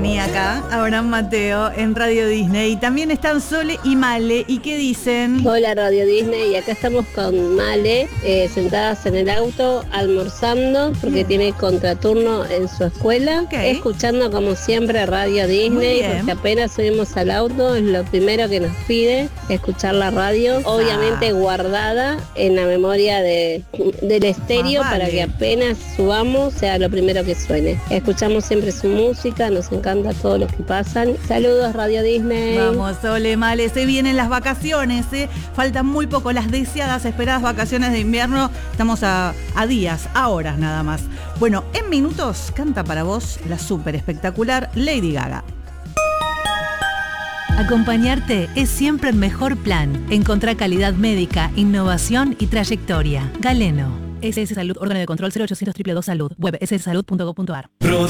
compañía acá, Abraham Mateo, en Radio Disney. Y también están Sole y Male. ¿Y qué dicen? Hola Radio Disney, y acá estamos con Male, sentadas en el auto, almorzando, porque tiene contraturno en su escuela, escuchando como siempre Radio Disney, porque apenas subimos al auto, es lo primero que nos pide, escuchar la radio, obviamente guardada en la memoria del estéreo, para que apenas subamos sea lo primero que suene. Escuchamos siempre su música, nos encanta todo lo que pasan. Saludos Radio Disney. Vamos, Sole, Male, se vienen las vacaciones, faltan muy poco, las deseadas, esperadas vacaciones de invierno. Estamos a días, a horas nada más. Bueno, en minutos canta para vos la súper espectacular Lady Gaga. Acompañarte es siempre el mejor plan. Encontrá calidad médica, innovación y trayectoria. Galeno. SS Salud, órgano de control 0800 222 Salud. Web sssalud.gov.ar.